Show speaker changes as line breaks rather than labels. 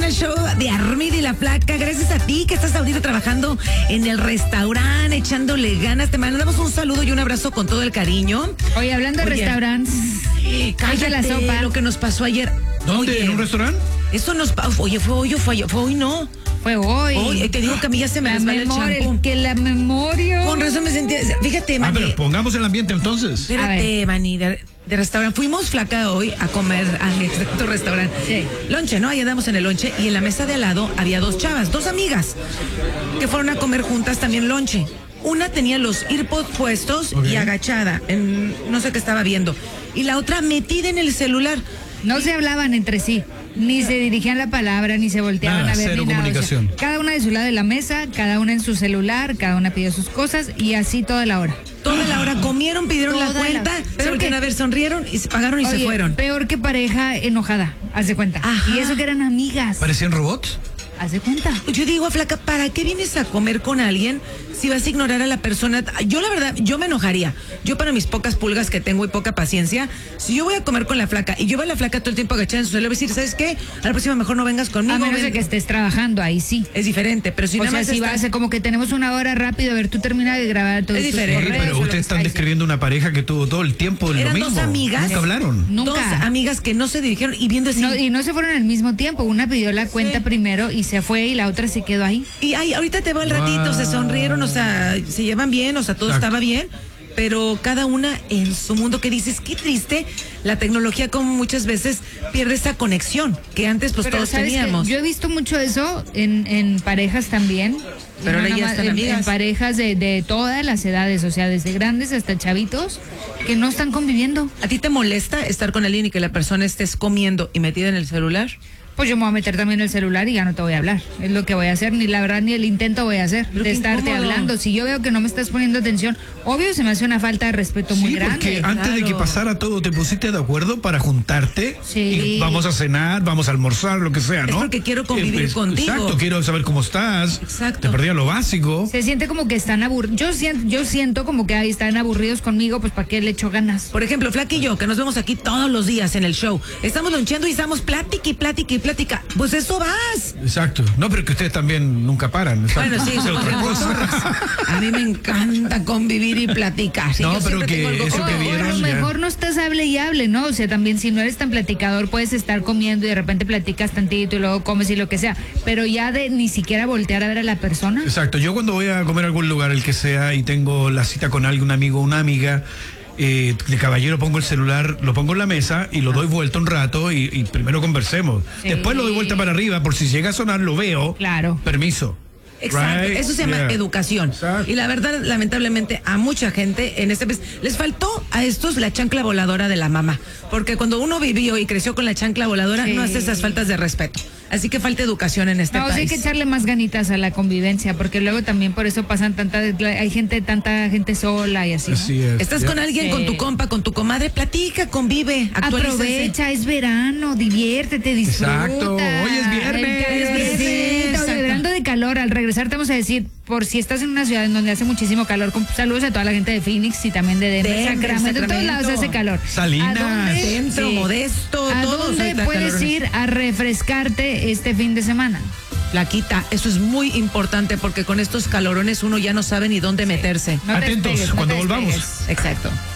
el show de Armida y la Flaca. Gracias a ti que estás ahorita trabajando en el restaurante, echándole ganas. Te mandamos un saludo y un abrazo con todo el cariño.
Oye, hablando de restaurantes,
cállate
la sopa.
lo que nos pasó ayer.
¿Dónde?
Oye,
¿En un restaurante?
Eso nos pasó. Oye, fue hoy, no.
Fue hoy.
Hoy, te digo que a mí ya se me resbala el champú.
Que la memoria.
Con razón me sentía. Fíjate, Mani.
Pero pongamos el ambiente entonces.
Espérate, Mani, de restaurante. Fuimos, Flaca, hoy a comer a tu restaurante.
Sí.
Lonche, ¿no? Ahí andamos en el lonche y en la mesa de al lado había dos chavas, dos amigas, que fueron a comer juntas también lonche. Una tenía los earpods puestos y agachada, no sé qué estaba viendo. Y la otra metida en el celular.
No se hablaban entre sí, ni se dirigían la palabra, ni se volteaban
Nada,
a ver
cero
ni nada.
comunicación.
O sea, cada una de su lado de la mesa, cada una en su celular, cada una pidió sus cosas y así toda la hora.
Toda la hora comieron, pidieron la
Toda
cuenta, se voltearon a ver, sonrieron y se pagaron y se fueron.
Peor que pareja enojada, haz de cuenta.
Ajá.
Y eso que eran amigas.
¿Parecían robots?
Haz de cuenta.
Yo digo, Flaca, ¿para qué vienes a comer con alguien si vas a ignorar a la persona? Yo, la verdad, yo me enojaría. Yo, para mis pocas pulgas que tengo y poca paciencia, si yo voy a comer con la Flaca y yo veo a la Flaca todo el tiempo agachada en su celular, voy a decir, ¿sabes qué? A la próxima mejor no vengas conmigo.
A menos de que estés trabajando, ahí sí.
Es diferente, pero si
O
nada
sea,
más
si
estás-
vas a como que tenemos una hora rápido, a ver, tú termina de grabar todo.
Es diferente.
Sí, pero ustedes están describiendo una pareja que tuvo todo el tiempo lo
Eran
mismo.
dos amigas.
Nunca hablaron.
Nunca.
Dos amigas que no se dirigieron y viendo así.
Y no se fueron al mismo tiempo. Una pidió la cuenta primero y se fue y la otra se quedó ahí.
Y ay, ahorita te veo al ratito, se sonrieron, o sea, se llevan bien, o sea, todo
Exacto.
estaba bien, pero cada una en su mundo, que dices, qué triste, la tecnología como muchas veces pierde esa conexión que antes pues
Pero
todos
¿sabes qué?
teníamos.
Yo he visto mucho eso en parejas también.
Pero
Y
ahora ya
nada más,
están amigas.
en parejas de todas las edades, o sea, desde grandes hasta chavitos, que no están conviviendo.
¿A ti te molesta estar con alguien y que la persona estés comiendo y metida en el celular?
Pues yo me voy a meter también el celular y ya no te voy a hablar. Es lo que voy a hacer, ni la verdad ni el intento voy a hacer
Pero
de
qué
estarte
incómodo.
hablando. Si yo veo que no me estás poniendo atención, obvio se me hace una falta de respeto muy
Sí,
grande.
porque antes de que
claro.
pasara todo, te pusiste de acuerdo para juntarte.
Sí.
Y vamos a cenar, vamos a almorzar, lo que sea, ¿no?
Es porque quiero convivir contigo.
Exacto, quiero saber cómo estás.
Exacto.
Te perdía lo básico.
Se siente como que están aburridos. Yo siento como que ahí están aburridos conmigo, pues ¿para qué le echo ganas?
Por ejemplo, Flaca y yo, que nos vemos aquí todos los días en el show, estamos loncheando y estamos plática y plática y plática. Pues eso vas.
Exacto. No, pero que ustedes también nunca paran.
Bueno, sí,
es
somos
otra
bien
cosa.
cotorras. A mí me encanta convivir y platicar. Sí,
No,
yo
pero
siempre
que
tengo algo
eso
que
que
O a
vieron
lo
ya.
mejor no estás hable y hable, ¿no? O sea, también si no eres tan platicador, puedes estar comiendo y de repente platicas tantito y luego comes y lo que sea. Pero ya de ni siquiera voltear a ver a la persona.
Exacto. Yo cuando voy a comer a algún lugar, el que sea, y tengo la cita con alguien, un amigo o una amiga, de caballero pongo el celular, lo pongo en la mesa y lo doy vuelta un rato y primero conversemos.
Sí.
Después lo doy vuelta para arriba por si llega a sonar, lo veo.
Claro.
Permiso.
Exacto,
Right?
eso se llama
Yeah.
educación.
Exacto.
Y la verdad, lamentablemente, a mucha gente en este país les faltó a estos la chancla voladora de la mamá. Porque cuando uno vivió y creció con la chancla voladora,
Sí.
no hace esas faltas de respeto. Así que falta educación en este
No, sí hay
país.
que echarle más ganitas a la convivencia, porque luego también por eso pasan tanta gente sola y así, ¿no?
Así es.
Estás
Ya.
con alguien,
Sí.
con tu compa, con tu comadre, platica, convive, actualícense.
Aprovecha, es verano, diviértete, disfruta.
Exacto, hoy es viernes.
Exacto.
Hablando de calor, al regresar te vamos a decir, por si estás en una ciudad en donde hace muchísimo calor, saludos a toda la gente de Phoenix y también de Denver, Sacramento, en todos lados hace calor.
Salinas.
¿A dónde?
Centro, Modesto,
¿A
todos
dónde
ahorita
puedes
calorones.
ir a refrescarte este fin de semana?
Flaquita, eso es muy importante porque con estos calorones uno ya no sabe ni dónde meterse.
No te
Atentos
despegues, no
cuando
te
volvamos.
despegues.
Exacto.